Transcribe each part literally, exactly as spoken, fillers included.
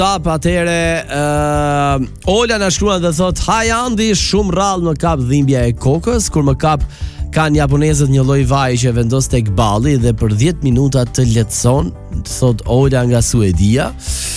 Tap atëre uh, Ola na shkruan dhe thot Haj Andi, shumë rrallë më kap dhimbja e kokës. Kur më kap kanë japonezët një lloj vaji që vendos tek balli dhe për dhjetë minuta të lehtëson, thot Ola nga Suedia.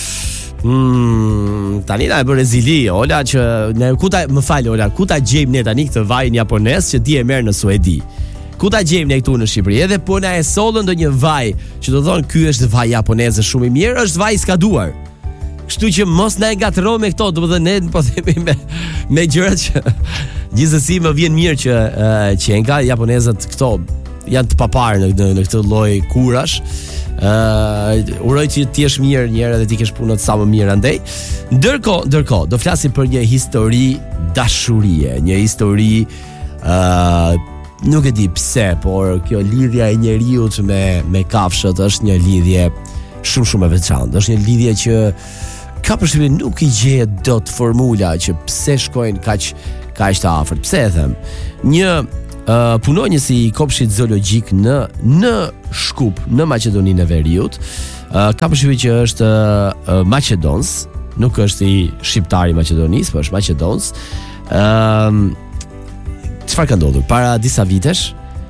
Hmm, tani na e bën rezili Ola që ne ku ta më fal Ola, ku ta gjejmë ne tani këtë vajin japonez që ti e merr në Suedi? Ku ta gjejmë ne këtu në Shqipëri? Edhe po na e sollën ndonjë vaj që do thonë ky është vaj japonez shumë i mirë, është vaj i skaduar. Kështu që mos na e ngatrojmë me këto, domethënë ne po themi me me gjërat që gjithsesi më vjen mirë që uh, që nga japonezët këto janë të paparë në, në, në këtë lloj kurash. Ë uh, uroj që ti jesh mirë një herë dhe ti kesh punët sa më mirë andaj. Ndërkohë, ndërkohë do flasim për një histori dashurie, një histori ë uh, nuk e di pse, por kjo lidhja e njeriut me me kafshët është një lidhje shumë shumë e veçantë. Është një lidhje që ka përshtypjen nuk i gjehet dot formula që pse shkojnë kaq kaq të afërt. Pse e them? Një uh, punonjës i kopshtit zoologjik në në Shkup, në Maqedoninë e Veriut, uh, ka përshtypjen që është uh, maqedons, nuk është i shqiptar i Maqedonisë, por është maqedons. Ëm uh, Çfarë ka ndodhur? Para disa vitesh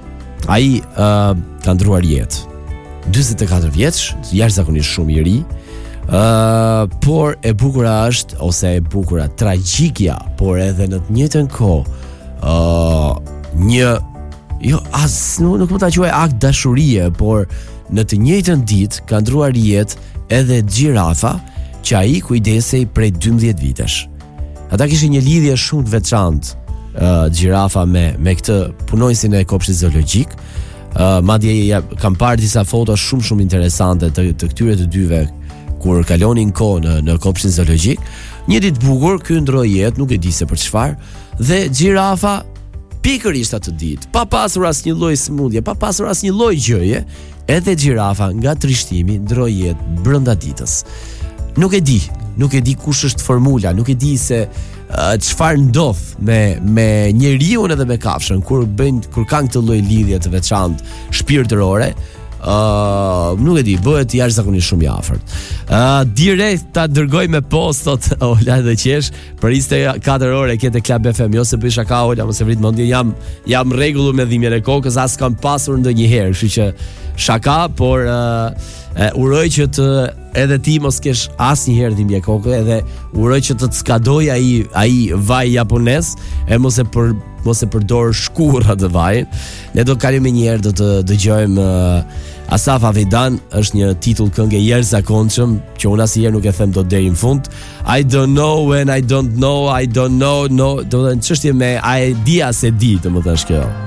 ai uh, ka ndruar jetë. dyzet e katër vjeç, jashtëzakonisht shumë i ri. Ë, uh, por e bukura është ose e bukura tragjikja, por edhe në të njëjtën kohë, ë uh, një jo as nuk, nuk mund ta quaj akt dashurie, por në të njëjtën ditë ka ndruar jetë edhe xhirafa që ai kujdesej prej dymbëdhjetë vitesh. Ata kishin një lidhje shumë të veçantë, uh, xhirafa me me këtë punonjësin e kopshtit zoologjik. Uh, madje ja, kam parë disa foto shumë shumë interesante të, të këtyre të dyve kur kalonin kohë në, në kopshtin zoologjik. Një ditë bukur, ky ndroi jetë, nuk e di se për çfarë, dhe xhirafa pikërisht atë ditë, pa pasur asnjë lloj sëmundje, pa pasur asnjë lloj gjëje, edhe xhirafa nga trishtimi ndroi jetë brenda ditës. Nuk e di, nuk e di kush është formula, nuk e di se çfarë uh, ndodh me me njeriu edhe me kafshën kur bëjnë kur kanë këtë lloj lidhje të veçantë shpirtërore. ë uh, nuk e di, bëhet jashtëzakonisht shumë i afërt. ë uh, direkt ta dërgoj me post thot Ola dhe qesh për njëzet e katër orë ke te Club F M, jo se bëj shaka Ola, mos e vrit mendje, jam jam rregullu me dhimbjen e kokës, as kam pasur ndonjëherë, kështu që shaka, por uh, uh, uroj që të edhe ti mos kesh asnjëherë dhimbje kokë, edhe uroj që të të skadoj ai ai vaj japonez e mos e për mos e përdor shkurrë atë vajin. Ne do të kalojmë një herë do të dëgjojmë uh, Asaf Avedan, është një titull këngë e jashtëzakonshëm që unë asnjëherë nuk e them dot deri në fund. I don't know when I don't know, I don't know, no, do të thënë çështje me a e dia se di, domethënë kjo.